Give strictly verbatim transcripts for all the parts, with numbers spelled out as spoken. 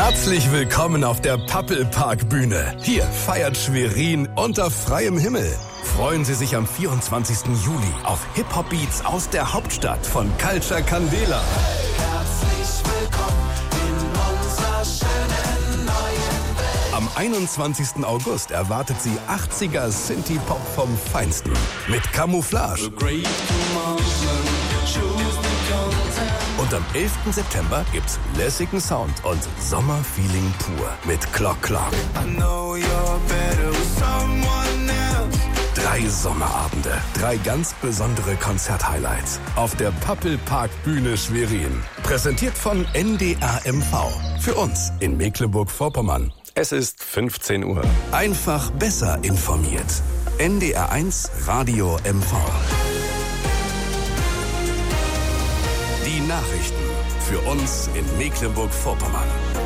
Herzlich willkommen auf der Pappelpark-Bühne. Hier feiert Schwerin unter freiem Himmel. Freuen Sie sich am vierundzwanzigsten Juli auf Hip-Hop-Beats aus der Hauptstadt von Culture Candela. Herzlich willkommen in unserer schönen neuen Welt. Am einundzwanzigsten August erwartet Sie achtziger Synthie-Pop vom Feinsten mit Camouflage. Und am elften September gibt's lässigen Sound und Sommerfeeling pur mit Clock Clock. Drei Sommerabende, drei ganz besondere Konzerthighlights auf der Pappelpark-Bühne Schwerin. Präsentiert von N D R M V. Für uns in Mecklenburg-Vorpommern. Es ist fünfzehn Uhr. Einfach besser informiert. N D R eins Radio M V. Die Nachrichten für uns in Mecklenburg-Vorpommern.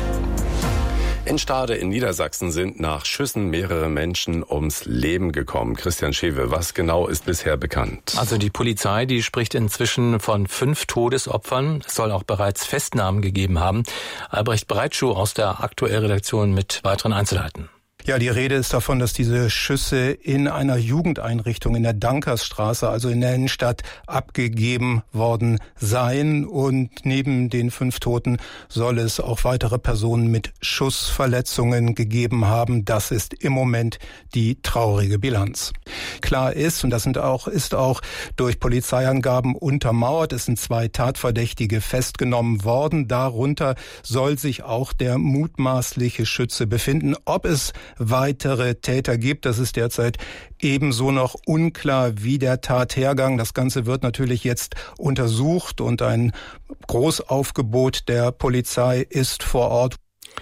In Stade in Niedersachsen sind nach Schüssen mehrere Menschen ums Leben gekommen. Christian Schewe, was genau ist bisher bekannt? Also die Polizei, die spricht inzwischen von fünf Todesopfern. Es soll auch bereits Festnahmen gegeben haben. Albrecht Breitschuh aus der Aktuell-Redaktion mit weiteren Einzelheiten. Ja, die Rede ist davon, dass diese Schüsse in einer Jugendeinrichtung in der Dankersstraße, also in der Innenstadt, abgegeben worden seien. Und neben den fünf Toten soll es auch weitere Personen mit Schussverletzungen gegeben haben. Das ist im Moment die traurige Bilanz. Klar ist, und das sind auch, ist auch durch Polizeiangaben untermauert, es sind zwei Tatverdächtige festgenommen worden. Darunter soll sich auch der mutmaßliche Schütze befinden. Ob es weitere Täter gibt, das ist derzeit ebenso noch unklar wie der Tathergang. Das Ganze wird natürlich jetzt untersucht und ein Großaufgebot der Polizei ist vor Ort.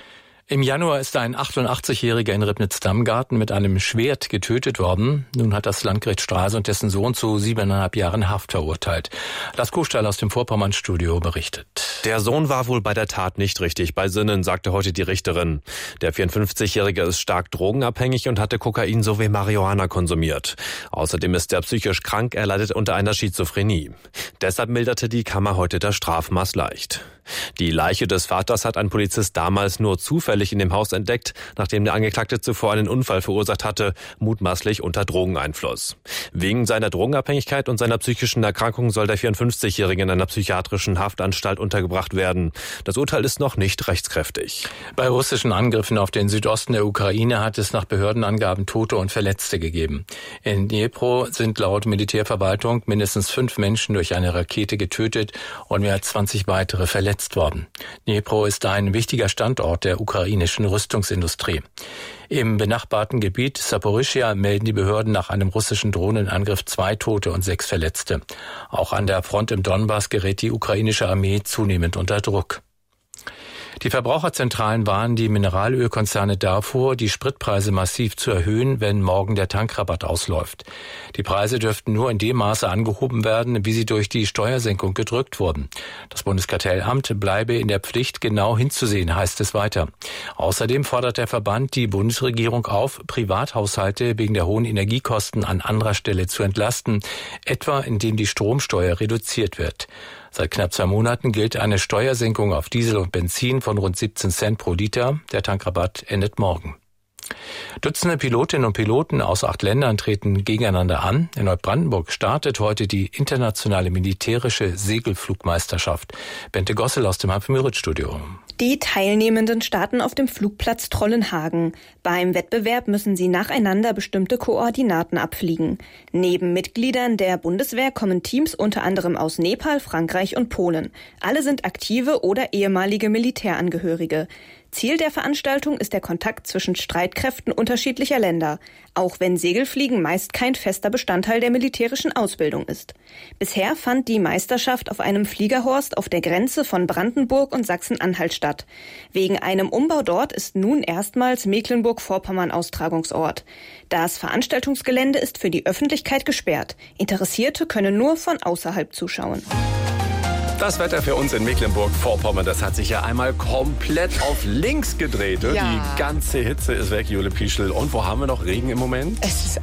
Im Januar ist ein achtundachtzigjähriger in Ribnitz-Damgarten mit einem Schwert getötet worden. Nun hat das Landgericht Stralsund dessen Sohn zu siebeneinhalb Jahren Haft verurteilt. Lars Kuhstall aus dem Vorpommern-Studio berichtet. Der Sohn war wohl bei der Tat nicht richtig bei Sinnen, sagte heute die Richterin. Der vierundfünfzigjährige ist stark drogenabhängig und hatte Kokain sowie Marihuana konsumiert. Außerdem ist er psychisch krank, er leidet unter einer Schizophrenie. Deshalb milderte die Kammer heute das Strafmaß leicht. Die Leiche des Vaters hat ein Polizist damals nur zufällig in dem Haus entdeckt, nachdem der Angeklagte zuvor einen Unfall verursacht hatte, mutmaßlich unter Drogeneinfluss. Wegen seiner Drogenabhängigkeit und seiner psychischen Erkrankung soll der vierundfünfzigjährige in einer psychiatrischen Haftanstalt untergebracht werden. Das Urteil ist noch nicht rechtskräftig. Bei russischen Angriffen auf den Südosten der Ukraine hat es nach Behördenangaben Tote und Verletzte gegeben. In Dnipro sind laut Militärverwaltung mindestens fünf Menschen durch eine Rakete getötet und mehr als zwanzig weitere verletzt worden. Dnipro ist ein wichtiger Standort der ukrainischen Rüstungsindustrie. Im benachbarten Gebiet Saporischschja melden die Behörden nach einem russischen Drohnenangriff zwei Tote und sechs Verletzte. Auch an der Front im Donbass gerät die ukrainische Armee zunehmend unter Druck. Die Verbraucherzentralen warnen die Mineralölkonzerne davor, die Spritpreise massiv zu erhöhen, wenn morgen der Tankrabatt ausläuft. Die Preise dürften nur in dem Maße angehoben werden, wie sie durch die Steuersenkung gedrückt wurden. Das Bundeskartellamt bleibe in der Pflicht, genau hinzusehen, heißt es weiter. Außerdem fordert der Verband die Bundesregierung auf, Privathaushalte wegen der hohen Energiekosten an anderer Stelle zu entlasten, etwa indem die Stromsteuer reduziert wird. Seit knapp zwei Monaten gilt eine Steuersenkung auf Diesel und Benzin von rund siebzehn Cent pro Liter. Der Tankrabatt endet morgen. Dutzende Pilotinnen und Piloten aus acht Ländern treten gegeneinander an. In Neubrandenburg startet heute die internationale militärische Segelflugmeisterschaft. Bente Gossel aus dem Hanf-Müritz-Studio. Die Teilnehmenden starten auf dem Flugplatz Trollenhagen. Beim Wettbewerb müssen sie nacheinander bestimmte Koordinaten abfliegen. Neben Mitgliedern der Bundeswehr kommen Teams unter anderem aus Nepal, Frankreich und Polen. Alle sind aktive oder ehemalige Militärangehörige. Ziel der Veranstaltung ist der Kontakt zwischen Streitkräften unterschiedlicher Länder, auch wenn Segelfliegen meist kein fester Bestandteil der militärischen Ausbildung ist. Bisher fand die Meisterschaft auf einem Fliegerhorst auf der Grenze von Brandenburg und Sachsen-Anhalt statt. Wegen einem Umbau dort ist nun erstmals Mecklenburg-Vorpommern Austragungsort. Das Veranstaltungsgelände ist für die Öffentlichkeit gesperrt. Interessierte können nur von außerhalb zuschauen. Das Wetter für uns in Mecklenburg-Vorpommern, das hat sich ja einmal komplett auf links gedreht. Ja. Die ganze Hitze ist weg, Jule Pischel. Und wo haben wir noch Regen im Moment? Es ist